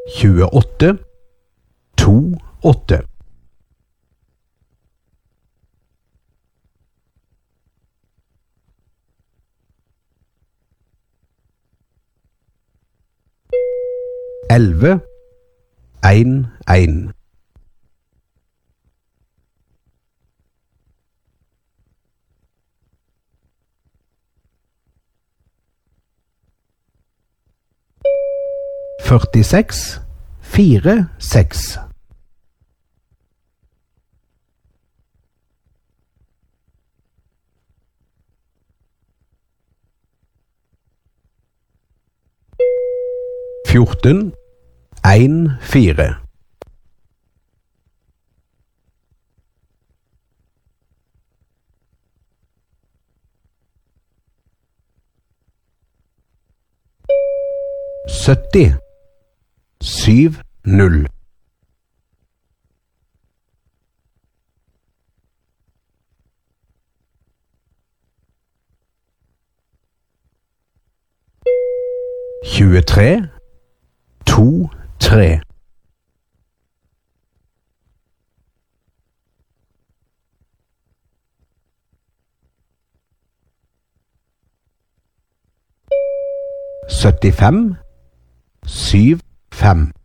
28 2 8. Elleve 1 1. Førtiseks 4 6. Fjorten 1 4. Sytti 7 0. Tjuetre 2 3. Syttifem 7 5.